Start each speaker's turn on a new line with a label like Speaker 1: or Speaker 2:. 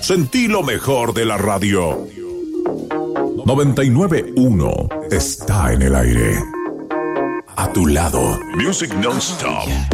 Speaker 1: Sentí lo mejor de la radio. 99.1 está en el aire. A tu lado. Music non-stop.